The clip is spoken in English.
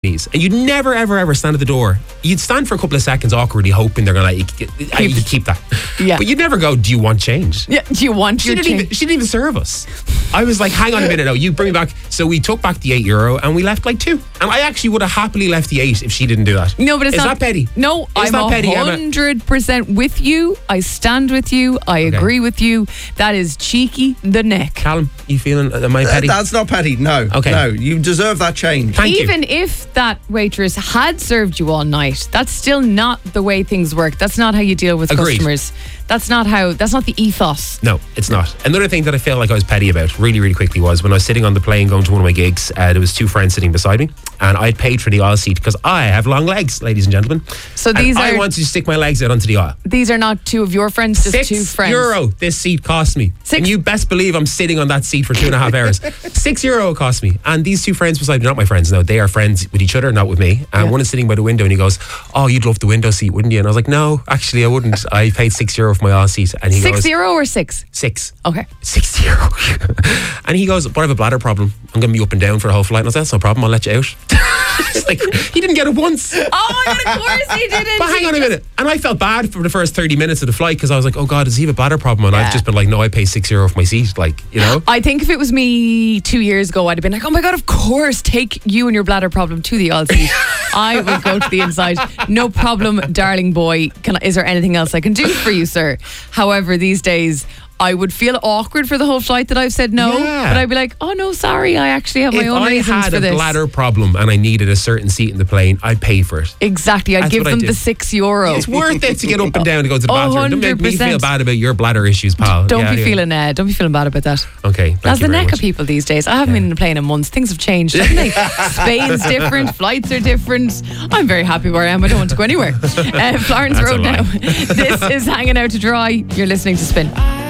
knees. And you'd never, ever, ever stand at the door. You'd stand for a couple of seconds awkwardly, hoping they're going to let you keep that. Yeah. But you'd never go, do you want change? Yeah, do you want your change? She didn't even serve us. I was like, hang on a minute, no, you bring me back. So we took back the €8 and we left like 2. And I actually would have happily left the 8 if she didn't do that. No, but it's Is not that petty? No, I'm that petty, Emma? 100% with you. I stand with you. I agree with you. That is cheeky the neck. Callum, you feeling, am I petty? That's not petty. No. Okay. No, you deserve that change. Thank you. Even if that waitress had served you all night, that's still not the way things work. That's not how you deal with Agreed. customers. That's not the ethos. No, it's not. Another thing that I feel like I was petty about really, really quickly was when I was sitting on the plane going to one of my gigs, there was 2 friends sitting beside me and I'd paid for the aisle seat because I have long legs, ladies and gentlemen. So I wanted to stick my legs out onto the aisle. These are not 2 of your friends, just 2 friends. €6 this seat cost me. 6? And you best believe I'm sitting on that seat for 2.5 hours. €6 it cost me. And these 2 friends beside me, not my friends, no, they are friends with each other, not with me. And one is sitting by the window and he goes, oh, you'd love the window seat, wouldn't you? And I was like, no, actually I wouldn't. I paid €6 for my aisle seat. And he goes, €6 or 6? 6. Okay. €6. And he goes, but I have a bladder problem. I'm going to be up and down for the whole flight. And I was like, that's no problem, I'll let you out. It's like, he didn't get it once. Oh my God, of course he didn't. But hang on a minute. And I felt bad for the first 30 minutes of the flight because I was like, oh God, does he have a bladder problem? And I've just been like, no, I pay €6 for my seat. Like, you know? I think if it was me 2 years ago, I'd have been like, oh my God, of course, take you and your bladder problem to the aisle seat. I would go to the inside. No problem, darling boy. Is there anything else I can do for you, sir? However, these days, I would feel awkward for the whole flight that I've said no. Yeah. But I'd be like, oh no, sorry, I actually have my own reasons for this. If I had a bladder problem and I needed a certain seat in the plane, I'd pay for it. Exactly, I'd give them the €6. It's worth it to get up and down to go to the bathroom. Don't make me 100%. feel bad about your bladder issues, pal. Don't be feeling bad about that. Okay, That's the neck of people these days. I haven't been in a plane in months. Things have changed, haven't they? Spain's different, flights are different. I'm very happy where I am. I don't want to go anywhere. Florence Road now. This is Hanging Out to Dry. You're listening to Spin.